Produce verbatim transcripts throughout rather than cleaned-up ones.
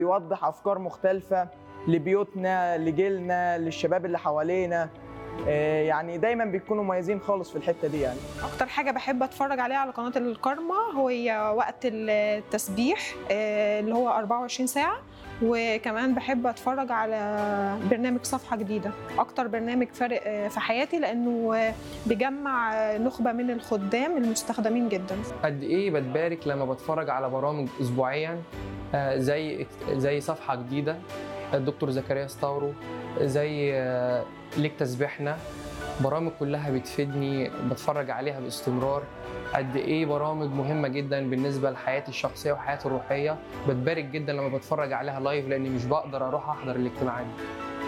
بيوضح أفكار مختلفة لبيوتنا، لجيلنا، للشباب اللي حوالينا. آه، يعني دايما بيكونوا مميزين خالص في الحتة دي يعني. اكتر حاجه بحب اتفرج عليها على قناه الكارما هي وقت التسبيح آه، اللي هو أربعة وعشرين ساعه، وكمان بحب اتفرج على برنامج صفحه جديده. اكتر برنامج فارق آه، في حياتي لانه آه، بيجمع آه، نخبه من الخدام المستخدمين جدا. قد ايه بتبارك لما بتفرج على برامج اسبوعيا آه، زي زي صفحه جديده، الدكتور زكريا ستاورو، زي آه، ليك تسبيحنا. برامج كلها بتفيدني، بتفرج عليها باستمرار. قد ايه برامج مهمه جدا بالنسبه لحياتي الشخصيه وحياتي الروحيه. بتبارك جدا لما بتفرج عليها لايف لاني مش بقدر اروح احضر الاجتماعات دي.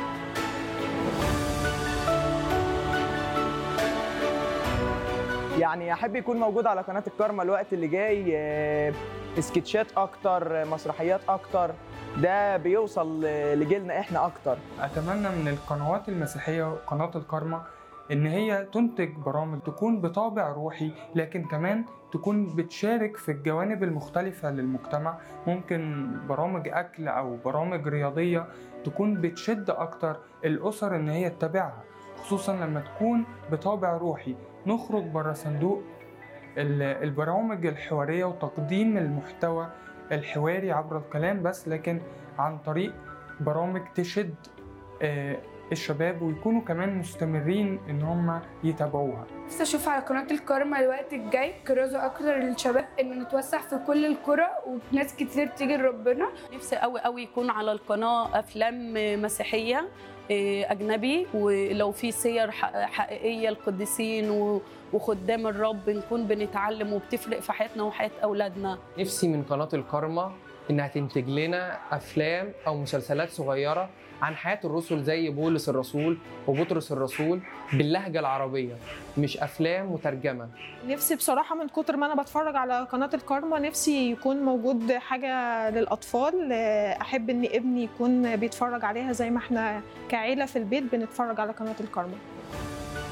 يعني أحب يكون موجود على قناة الكارما الوقت اللي جاي آه، سكتشات أكتر، مسرحيات أكتر، ده بيوصل آه، لجيلنا إحنا أكتر. أتمنى من القنوات المسيحية وقناة الكارما إن هي تنتج برامج تكون بطابع روحي، لكن كمان تكون بتشارك في الجوانب المختلفة للمجتمع. ممكن برامج أكل أو برامج رياضية تكون بتشد أكتر الأسر إن هي تتابعها، خصوصا لما تكون بطابع روحي. نخرج بره صندوق البرامج الحوارية وتقديم المحتوى الحواري عبر الكلام بس، لكن عن طريق برامج تشد الشباب ويكونوا كمان مستمرين ان هم يتابعوها. نفسي اشوف على قناه الكارما الوقت الجاي كرازه اكتر للشباب، ان نتوسع في كل القرى وناس كتير تيجي لربنا. نفسي قوي قوي يكون على القناه افلام مسيحيه اجنبي، ولو في سير حقيقيه للقديسين وخدام الرب نكون بنتعلم وبتفرق في حياتنا وحياه اولادنا. نفسي من قناه الكارما انها تنتج لنا افلام او مسلسلات صغيره عن حياه الرسل زي بولس الرسول وبطرس الرسول باللهجه العربيه، مش افلام مترجمه. نفسي بصراحه من كتر ما انا بتفرج على قناه الكارما نفسي يكون موجود حاجه للاطفال. احب ان ابني يكون بيتفرج عليها زي ما احنا كعيله في البيت بنتفرج على قناه الكارما.